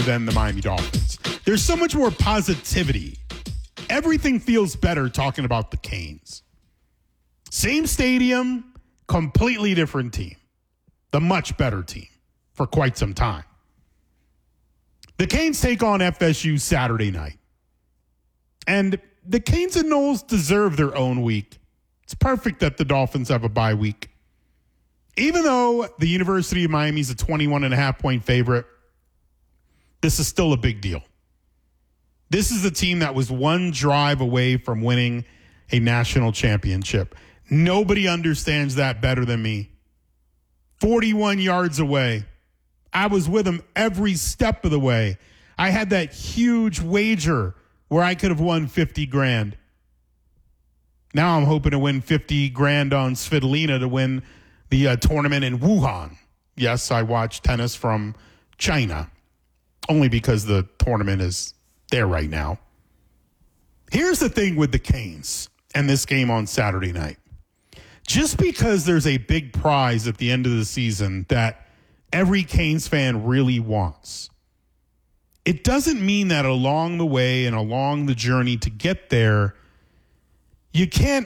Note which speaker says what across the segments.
Speaker 1: than the Miami Dolphins. There's so much more positivity. Everything feels better talking about the Canes. Same stadium, completely different team. The much better team for quite some time. The Canes take on FSU Saturday night. And the Canes and Noles deserve their own week. It's perfect that the Dolphins have a bye week. Even though the University of Miami is a 21.5-point favorite, this is still a big deal. This is a team that was one drive away from winning a national championship. Nobody understands that better than me. 41 yards away. I was with them every step of the way. I had that huge wager where I could have won 50 grand. Now I'm hoping to win 50 grand on Svitolina to win the tournament in Wuhan. Yes, I watch tennis from China, only because the tournament is there right now. Here's the thing with the Canes and this game on Saturday night. Just because there's a big prize at the end of the season that every Canes fan really wants, it doesn't mean that along the way and along the journey to get there, you can't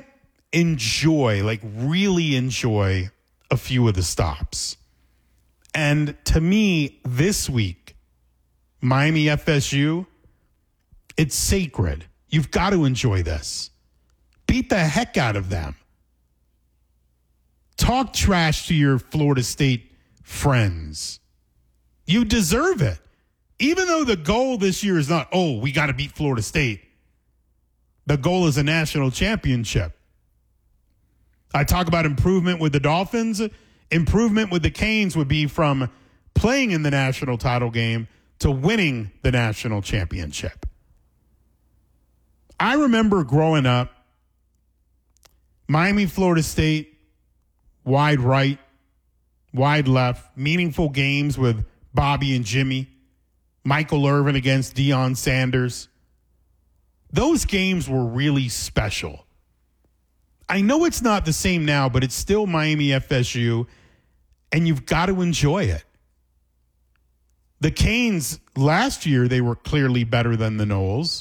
Speaker 1: really enjoy a few of the stops. And to me, this week, Miami FSU, it's sacred. You've got to enjoy this. Beat the heck out of them. Talk trash to your Florida State friends. You deserve it. Even though the goal this year is not, we got to beat Florida State. The goal is a national championship. I talk about improvement with the Dolphins. Improvement with the Canes would be from playing in the national title game to winning the national championship. I remember growing up, Miami, Florida State, wide right, wide left, meaningful games with Bobby and Jimmy, Michael Irvin against Deion Sanders. Those games were really special. I know it's not the same now, but it's still Miami FSU, and you've got to enjoy it. The Canes, last year, they were clearly better than the Noles.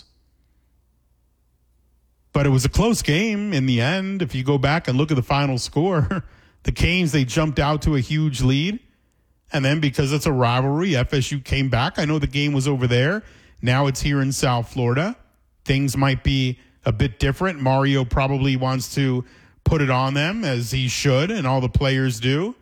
Speaker 1: But it was a close game in the end. If you go back and look at the final score, the Canes, they jumped out to a huge lead. And then because it's a rivalry, FSU came back. I know the game was over there. Now it's here in South Florida. Things might be a bit different. Mario probably wants to put it on them, as he should, and all the players do.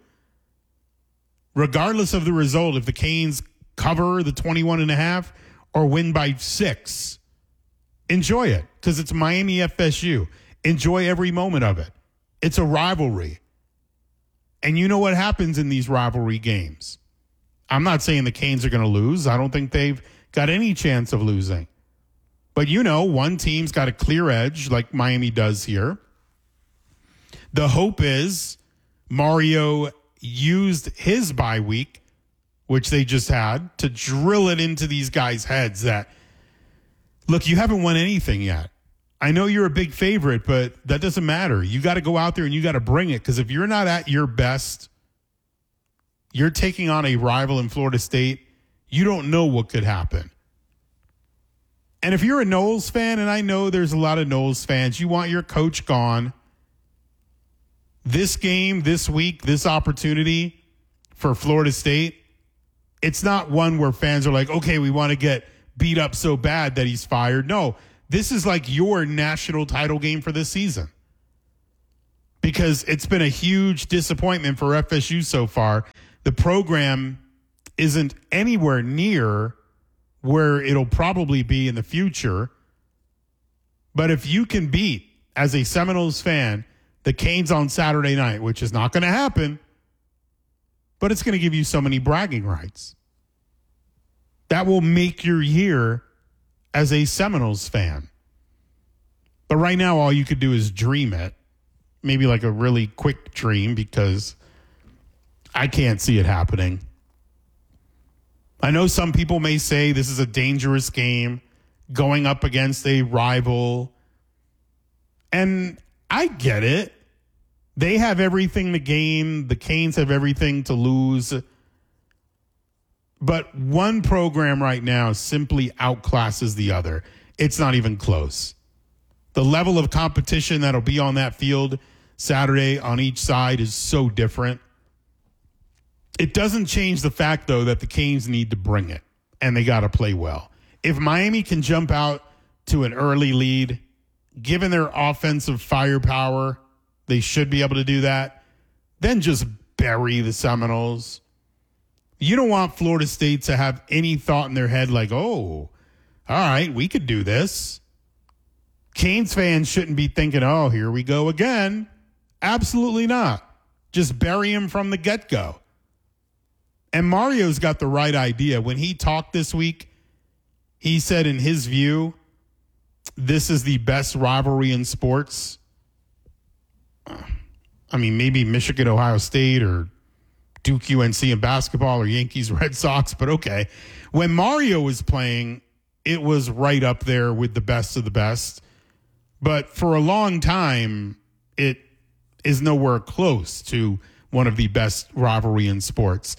Speaker 1: Regardless of the result, if the Canes cover the 21.5 or win by 6, enjoy it, because it's Miami FSU. Enjoy every moment of it. It's a rivalry. And you know what happens in these rivalry games. I'm not saying the Canes are going to lose. I don't think they've got any chance of losing. But one team's got a clear edge like Miami does here. The hope is Mario used his bye week, which they just had, to drill it into these guys' heads that, look, you haven't won anything yet. I know you're a big favorite, but that doesn't matter. You got to go out there and you got to bring it, because if you're not at your best, you're taking on a rival in Florida State. You don't know what could happen. And if you're a Noles fan, and I know there's a lot of Noles fans, you want your coach gone. This game, this week, this opportunity for Florida State, it's not one where fans are like, okay, we want to get beat up so bad that he's fired. No, this is like your national title game for this season. Because it's been a huge disappointment for FSU so far. The program isn't anywhere near where it'll probably be in the future. But if you can beat, as a Seminoles fan, the Canes on Saturday night, which is not going to happen, but it's going to give you so many bragging rights. That will make your year as a Seminoles fan. But right now, all you could do is dream it. Maybe like a really quick dream, because I can't see it happening. I know some people may say this is a dangerous game going up against a rival. And I get it. They have everything to gain. The Canes have everything to lose. But one program right now simply outclasses the other. It's not even close. The level of competition that'll be on that field Saturday on each side is so different. It doesn't change the fact, though, that the Canes need to bring it, and they got to play well. If Miami can jump out to an early lead, given their offensive firepower, they should be able to do that, then just bury the Seminoles. You don't want Florida State to have any thought in their head like, oh, all right, we could do this. Canes fans shouldn't be thinking, oh, here we go again. Absolutely not. Just bury him from the get-go. And Mario's got the right idea. When he talked this week, he said in his view, this is the best rivalry in sports. I mean, maybe Michigan, Ohio State, or Duke, UNC in basketball, or Yankees, Red Sox, but okay. When Mario was playing, it was right up there with the best of the best. But for a long time, it is nowhere close to one of the best rivalry in sports.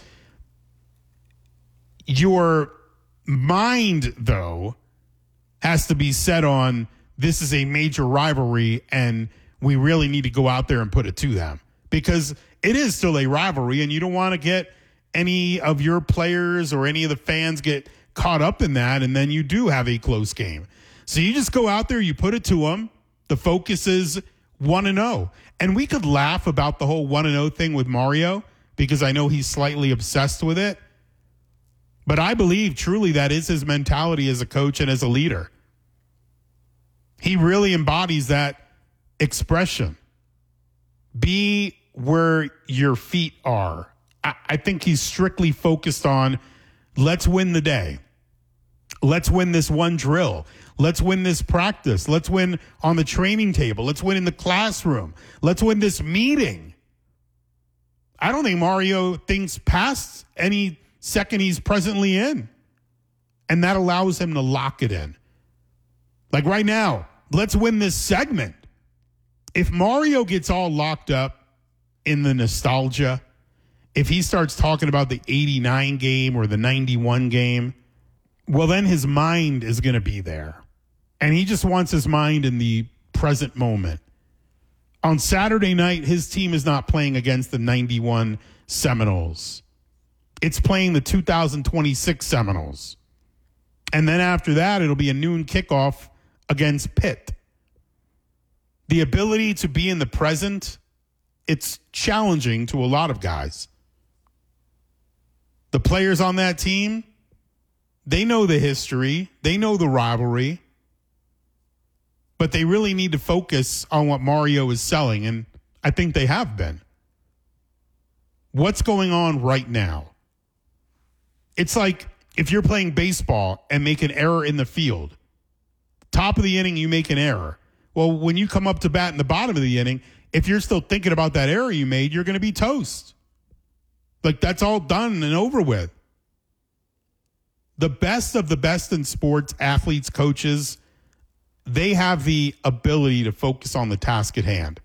Speaker 1: Your mind, though, has to be set on this is a major rivalry and we really need to go out there and put it to them, because it is still a rivalry and you don't want to get any of your players or any of the fans get caught up in that, and then you do have a close game. So you just go out there, you put it to them. The focus is 1-0. And we could laugh about the whole 1-0 thing with Mario because I know he's slightly obsessed with it. But I believe truly that is his mentality as a coach and as a leader. He really embodies that expression. Be where your feet are. I think he's strictly focused on let's win the day. Let's win this one drill. Let's win this practice. Let's win on the training table. Let's win in the classroom. Let's win this meeting. I don't think Mario thinks past any second he's presently in. And that allows him to lock it in. Like right now, let's win this segment. If Mario gets all locked up in the nostalgia, if he starts talking about the 89 game or the 91 game, well, then his mind is going to be there. And he just wants his mind in the present moment. On Saturday night, his team is not playing against the 91 Seminoles. It's playing the 2026 Seminoles. And then after that, it'll be a noon kickoff against Pitt. The ability to be in the present, it's challenging to a lot of guys. The players on that team, they know the history. They know the rivalry. But they really need to focus on what Mario is selling, and I think they have been. What's going on right now? It's like if you're playing baseball and make an error in the field. Top of the inning, you make an error. Well, when you come up to bat in the bottom of the inning, if you're still thinking about that error you made, you're going to be toast. Like, that's all done and over with. The best of the best in sports, athletes, coaches, they have the ability to focus on the task at hand.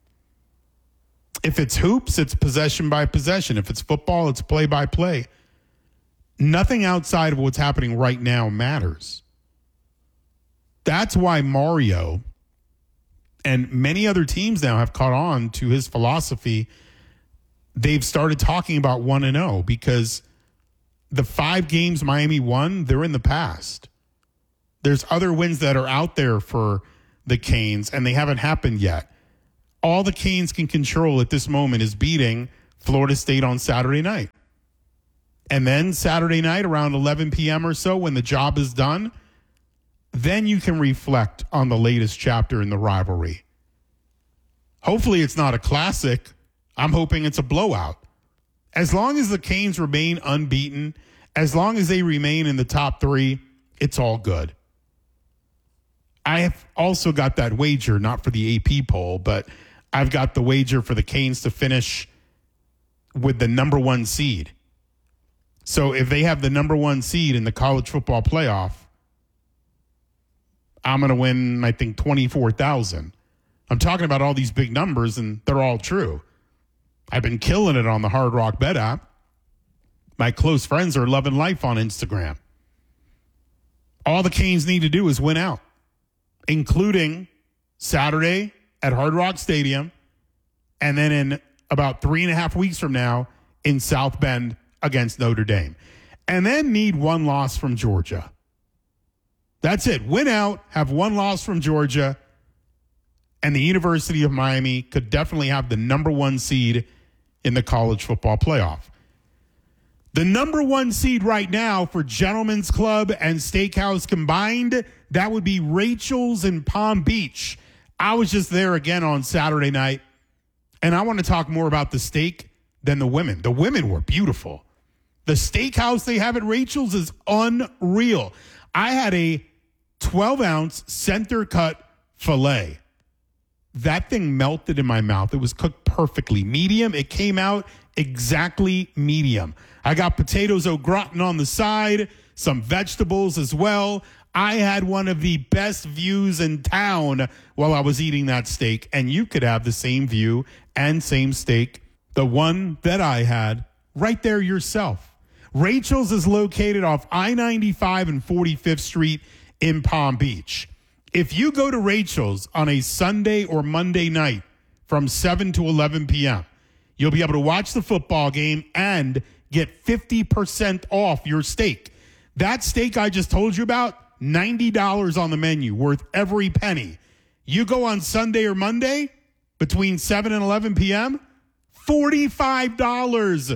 Speaker 1: If it's hoops, it's possession by possession. If it's football, it's play by play. Nothing outside of what's happening right now matters. That's why Mario and many other teams now have caught on to his philosophy. They've started talking about 1-0 because the 5 games Miami won, they're in the past. There's other wins that are out there for the Canes, and they haven't happened yet. All the Canes can control at this moment is beating Florida State on Saturday night. And then Saturday night around 11 p.m. or so, when the job is done, then you can reflect on the latest chapter in the rivalry. Hopefully it's not a classic. I'm hoping it's a blowout. As long as the Canes remain unbeaten, as long as they remain in the top 3, it's all good. I have also got that wager, not for the AP poll, but I've got the wager for the Canes to finish with the number 1 seed. So if they have the number 1 seed in the college football playoff, I'm going to win, I think, $24,000. I'm talking about all these big numbers, and they're all true. I've been killing it on the Hard Rock Bet app. my close friends are loving life on Instagram. All the Canes need to do is win out, including Saturday at Hard Rock Stadium, and then in about 3.5 weeks from now in South Bend against Notre Dame. And then need one loss from Georgia. That's it. Win out, have one loss from Georgia, and the University of Miami could definitely have the number 1 seed in the college football playoff. The number 1 seed right now for Gentlemen's Club and Steakhouse combined, that would be Rachel's in Palm Beach. I was just there again on Saturday night, and I want to talk more about the steak than the women. The women were beautiful. The steakhouse they have at Rachel's is unreal. I had a 12-ounce center-cut filet. That thing melted in my mouth. It was cooked perfectly. Medium. It came out exactly medium. I got potatoes au gratin on the side, some vegetables as well. I had one of the best views in town while I was eating that steak, and you could have the same view and same steak, the one that I had, right there yourself. Rachel's is located off I-95 and 45th Street in Palm Beach. If you go to Rachel's on a Sunday or Monday night from 7 to 11 p.m., you'll be able to watch the football game and get 50% off your steak. That steak I just told you about, $90 on the menu, worth every penny. You go on Sunday or Monday between 7 and 11 p.m., $45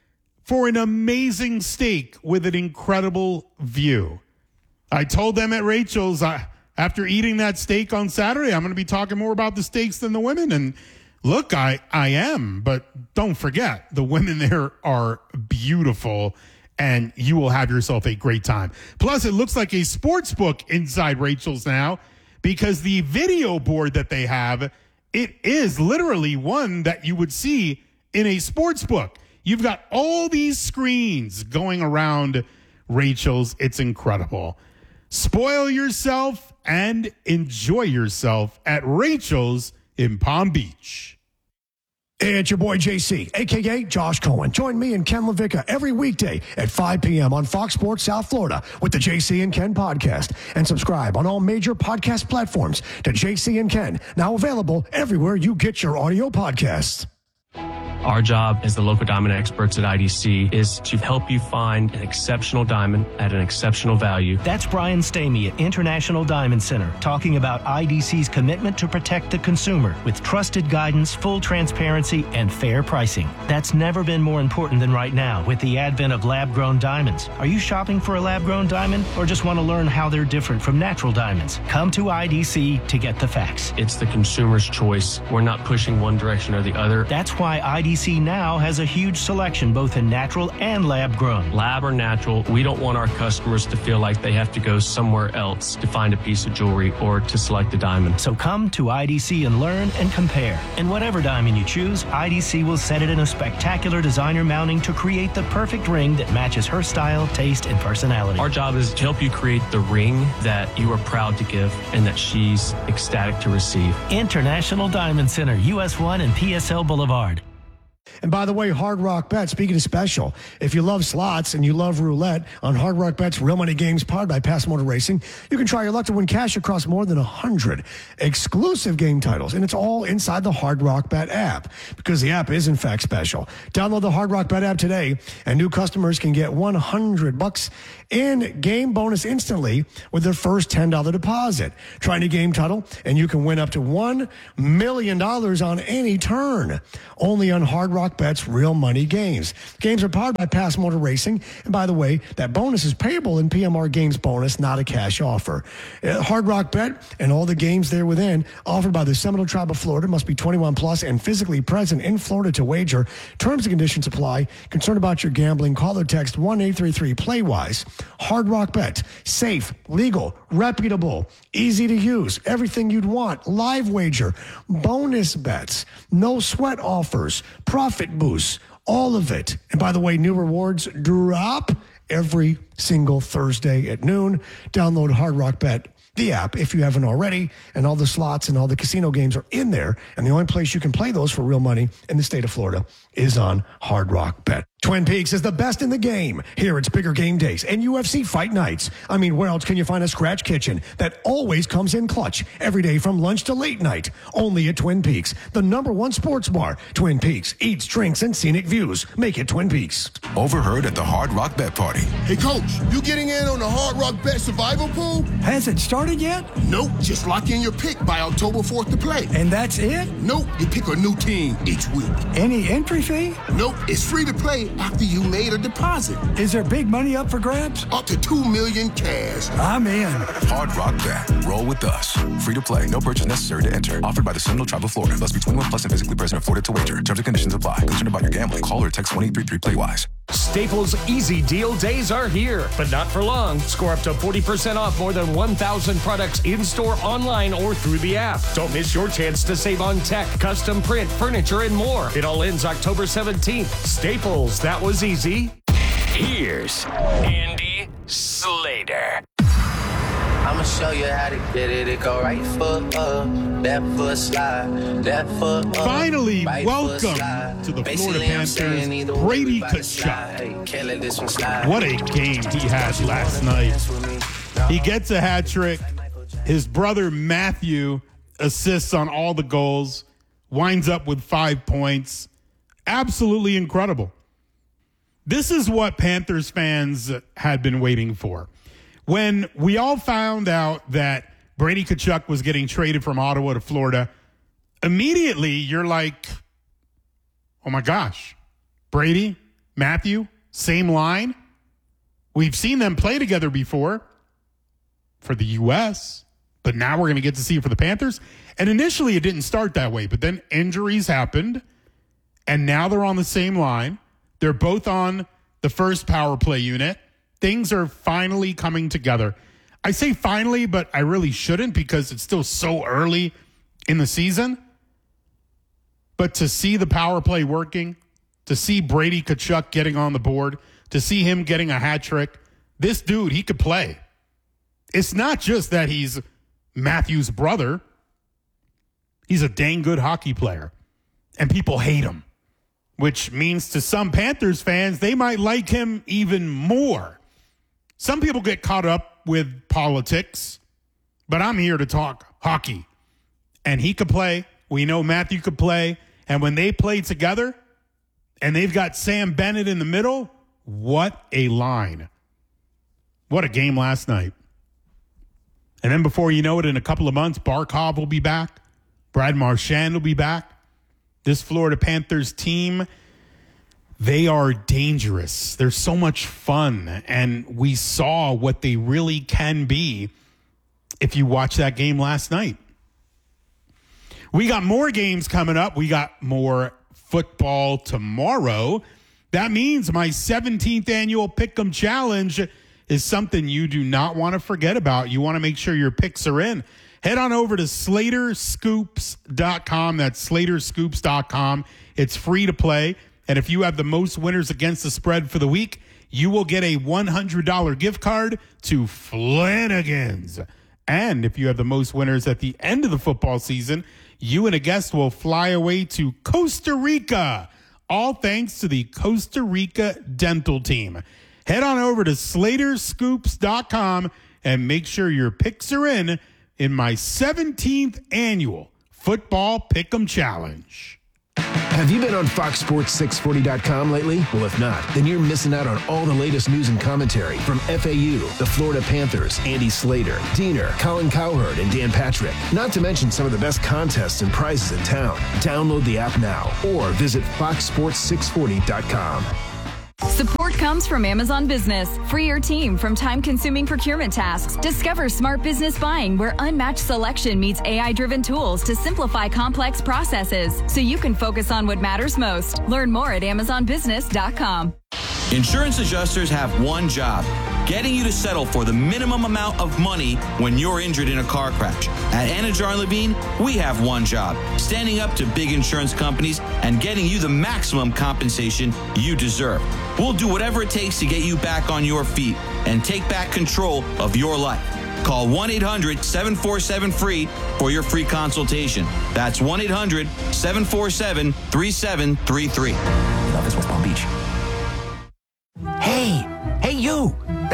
Speaker 1: for an amazing steak with an incredible view. I told them at Rachel's, after eating that steak on Saturday, I'm going to be talking more about the steaks than the women. And look, I am, but don't forget, the women there are beautiful, and you will have yourself a great time. Plus, it looks like a sports book inside Rachel's now, because the video board that they have, it is literally one that you would see in a sports book. You've got all these screens going around Rachel's. It's incredible. Spoil yourself and enjoy yourself at Rachel's in Palm Beach.
Speaker 2: Hey, it's your boy JC, a.k.a. Josh Cohen. Join me and Ken LaVicka every weekday at 5 p.m. on Fox Sports South Florida with the JC and Ken podcast. And subscribe on all major podcast platforms to JC and Ken, now available everywhere you get your audio podcasts.
Speaker 3: Our job as the local diamond experts at IDC is to help you find an exceptional diamond at an exceptional value.
Speaker 4: That's Brian Stamey at International Diamond Center talking about IDC's commitment to protect the consumer with trusted guidance, full transparency, and fair pricing. That's never been more important than right now with the advent of lab-grown diamonds. Are you shopping for a lab-grown diamond or just want to learn how they're different from natural diamonds? Come to IDC to get the facts.
Speaker 3: It's the consumer's choice. We're not pushing one direction or the other.
Speaker 4: That's why IDC now has a huge selection both in natural and lab-grown.
Speaker 3: Lab or natural, we don't want our customers to feel like they have to go somewhere else to find a piece of jewelry or to select a diamond.
Speaker 4: So come to IDC and learn and compare. And whatever diamond you choose, IDC will set it in a spectacular designer mounting to create the perfect ring that matches her style, taste, and personality.
Speaker 3: Our job is to help you create the ring that you are proud to give and that she's ecstatic to receive.
Speaker 4: International Diamond Center, US 1 and PSL Boulevard.
Speaker 2: And by the way, Hard Rock Bet, speaking of special, if you love slots and you love roulette, on Hard Rock Bet's Real Money Games powered by Pass Motor Racing, you can try your luck to win cash across more than 100 exclusive game titles. And it's all inside the Hard Rock Bet app, because the app is in fact special. Download the Hard Rock Bet app today, and new customers can get $100 in game bonus instantly with their first $10 deposit. Try any game title, and you can win up to $1 million on any turn. Only on Hard Rock Bet's Real Money Games. Games are powered by Pass Motor Racing. And by the way, that bonus is payable in PMR Games bonus, not a cash offer. Hard Rock Bet and all the games there within, offered by the Seminole Tribe of Florida, must be 21 plus and physically present in Florida to wager. Terms and conditions apply. Concerned about your gambling? Call or text 1-833-PLAY-WISE. Hard Rock Bet. Safe, legal, reputable, easy to use. Everything you'd want. Live wager. Bonus bets. No sweat offers. Profit boosts. All of it. And by the way, new rewards drop every single Thursday at noon. Download Hard Rock Bet, the app, if you haven't already, and all the slots and all the casino games are in there. And the only place you can play those for real money in the state of Florida is on Hard Rock Bet. Twin Peaks is the best in the game. Here it's bigger game days and UFC fight nights. I mean, where else can you find a scratch kitchen that always comes in clutch every day from lunch to late night? Only at Twin Peaks, the #1 sports bar. Twin Peaks, eats, drinks, and scenic views. Make it Twin Peaks.
Speaker 5: Overheard at the Hard Rock Bet Party.
Speaker 6: Hey, Coach, you getting in on the Hard Rock Bet Survival Pool?
Speaker 7: Has it started yet?
Speaker 6: Nope, just lock in your pick by October 4th to play.
Speaker 7: And that's it?
Speaker 6: Nope, you pick a new team each week.
Speaker 7: Any entry fee?
Speaker 6: Nope, it's free to play after you made a deposit.
Speaker 7: Is there big money up for grabs?
Speaker 6: Up to $2 million cash.
Speaker 7: I'm in.
Speaker 5: Hard Rock Bet. Roll with us. Free to play. No purchase necessary to enter. Offered by the Seminole Tribe of Florida. Must be 21 plus and physically present in Florida to wager. Terms and conditions apply. Concerned about your gambling? Call or text 1-833-PLAY-WISE.
Speaker 8: Staples Easy Deal days are here, but not for long. Score up to 40% off more than 1,000 products in-store, online, or through the app. Don't miss your chance to save on tech, custom print, furniture, and more. It all ends October 17th. Staples, that was easy. Here's Andy Slater.
Speaker 9: I'ma show you how to get it. It go right foot up, left foot slide, left foot up.
Speaker 1: Finally,
Speaker 9: right
Speaker 1: welcome
Speaker 9: foot slide.
Speaker 1: to the Florida
Speaker 9: Basically, I'm saying
Speaker 1: Panthers,
Speaker 9: either way,
Speaker 1: Brady
Speaker 9: we about to
Speaker 1: Tkachuk.
Speaker 9: slide. Can't let this one slide.
Speaker 1: What a game he had last night. He gets a hat trick. His brother Matthew assists on all the goals, winds up with 5 points. Absolutely incredible. This is what Panthers fans had been waiting for. When we all found out that Brady Tkachuk was getting traded from Ottawa to Florida, immediately you're like, oh my gosh, Brady, Matthew, same line. We've seen them play together before for the U.S., but now we're going to get to see it for the Panthers. And initially it didn't start that way, but then injuries happened, and now they're on the same line. They're both on the first power play unit. Things are finally coming together. I say finally, but I really shouldn't because it's still so early in the season. But to see the power play working, to see Brady Tkachuk getting on the board, to see him getting a hat trick, this dude, he could play. It's not just that he's Matthew's brother. He's a dang good hockey player. And people hate him, which means to some Panthers fans, they might like him even more. Some people get caught up with politics, but I'm here to talk hockey. And he could play. We know Matthew could play. And when they play together and they've got Sam Bennett in the middle, what a line. What a game last night. And then before you know it, in a couple of months, Barkov will be back. Brad Marchand will be back. This Florida Panthers team, they are dangerous. They're so much fun. And we saw what they really can be if you watch that game last night. We got more games coming up. We got more football tomorrow. That means my 17th annual Pick'em Challenge is something you do not want to forget about. You want to make sure your picks are in. Head on over to SlaterScoops.com. That's SlaterScoops.com. It's free to play. And if you have the most winners against the spread for the week, you will get a $100 gift card to Flanagan's. And if you have the most winners at the end of the football season, you and a guest will fly away to Costa Rica. All thanks to the Costa Rica dental team. Head on over to SlaterScoops.com and make sure your picks are in my 17th annual Football Pick'em Challenge.
Speaker 10: Have you been on FoxSports640.com lately? Well, if not, then you're missing out on all the latest news and commentary from FAU, the Florida Panthers, Andy Slater, Diener, Colin Cowherd, and Dan Patrick. Not to mention some of the best contests and prizes in town. Download the app now or visit FoxSports640.com.
Speaker 11: Support comes from Amazon Business. Free your team from time-consuming procurement tasks. Discover smart business buying where unmatched selection meets AI-driven tools to simplify complex processes so you can focus on what matters most. Learn more at AmazonBusiness.com.
Speaker 12: Insurance adjusters have one job: getting you to settle for the minimum amount of money when you're injured in a car crash. At Anajar & Levine, we have one job: standing up to big insurance companies and getting you the maximum compensation you deserve. We'll do whatever it takes to get you back on your feet and take back control of your life. Call 1-800-747-FREE for your free consultation. That's 1-800-747-3733.
Speaker 10: Office, West Palm Beach.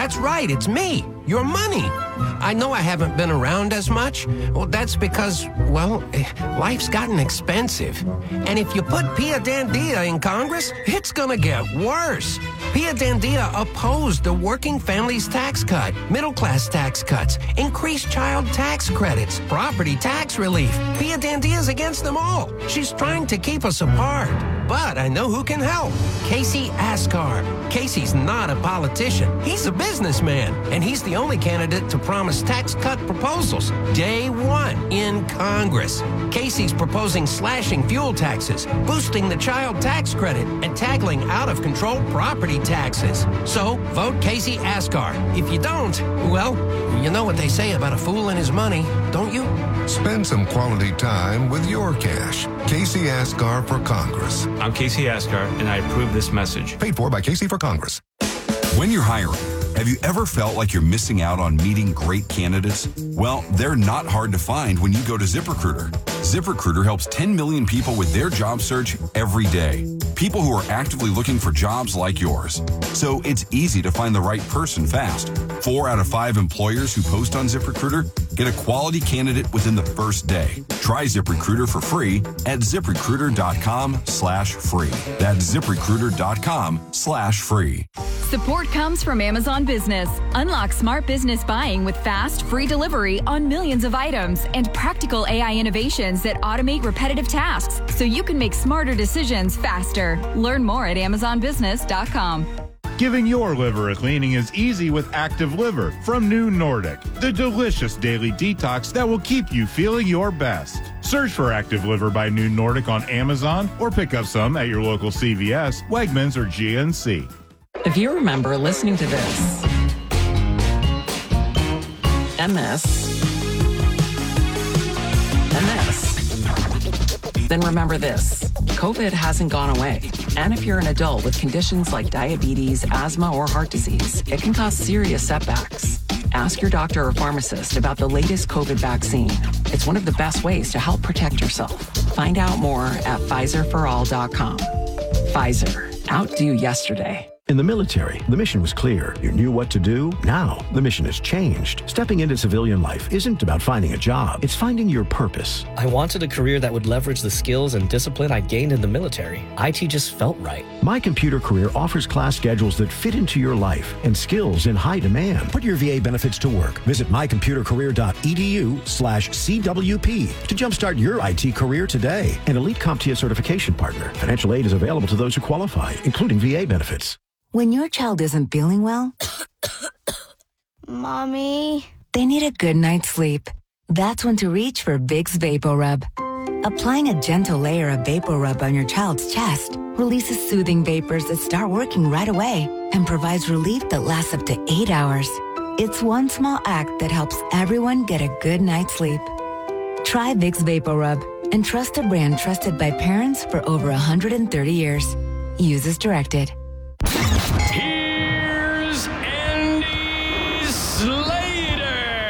Speaker 13: That's right, it's me, your money. I know I haven't been around as much. Well, that's because, well, life's gotten expensive. And if you put Pia Dandia in Congress, it's gonna get worse. Pia Dandia opposed the working families tax cut, middle class tax cuts, increased child tax credits, property tax relief. Pia Dandia's against them all. She's trying to keep us apart. But I know who can help. Casey Askar. Casey's not a politician. He's a businessman. And he's the only candidate to promise tax cut proposals day one in Congress. Casey's proposing slashing fuel taxes, boosting the child tax credit, and tackling out-of-control property taxes. So, vote Casey Askar. If you don't, well, you know what they say about a fool and his money, don't you?
Speaker 14: Spend some quality time with your cash. Casey Askar for Congress.
Speaker 15: I'm Casey Askar, and I approve this message.
Speaker 14: Paid for by Casey for Congress.
Speaker 16: When you're hiring, have you ever felt like you're missing out on meeting great candidates? Well, they're not hard to find when you go to ZipRecruiter. ZipRecruiter helps 10 million people with their job search every day. People who are actively looking for jobs like yours. So it's easy to find the right person fast. 4 out of 5 employers who post on ZipRecruiter get a quality candidate within the first day. Try ZipRecruiter for free at ZipRecruiter.com/free. That's ZipRecruiter.com/free.
Speaker 11: Support comes from Amazon Business. Unlock smart business buying with fast, free delivery on millions of items and practical AI innovations that automate repetitive tasks so you can make smarter decisions faster. Learn more at AmazonBusiness.com.
Speaker 17: Giving your liver a cleaning is easy with Active Liver from New Nordic, the delicious daily detox that will keep you feeling your best. Search for Active Liver by New Nordic on Amazon or pick up some at your local CVS, Wegmans, or GNC.
Speaker 18: If you remember listening to this, and this, and this, then remember this. COVID hasn't gone away. And if you're an adult with conditions like diabetes, asthma, or heart disease, it can cause serious setbacks. Ask your doctor or pharmacist about the latest COVID vaccine. It's one of the best ways to help protect yourself. Find out more at PfizerForAll.com. Pfizer. Outdo yesterday.
Speaker 19: In the military, the mission was clear. You knew what to do. Now, the mission has changed. Stepping into civilian life isn't about finding a job. It's finding your purpose.
Speaker 20: I wanted a career that would leverage the skills and discipline I gained in the military. IT just felt right.
Speaker 19: My Computer Career offers class schedules that fit into your life and skills in high demand. Put your VA benefits to work. Visit mycomputercareer.edu/CWP to jumpstart your IT career today. An Elite CompTIA certification partner. Financial aid is available to those who qualify, including VA benefits.
Speaker 21: When your child isn't feeling well,
Speaker 22: Mommy,
Speaker 21: they need a good night's sleep. That's when to reach for Vicks VapoRub. Applying a gentle layer of VapoRub on your child's chest releases soothing vapors that start working right away and provides relief that lasts up to 8 hours. It's one small act that helps everyone get a good night's sleep. Try Vicks VapoRub and trust a brand trusted by parents for over 130 years. Use as directed.
Speaker 8: Here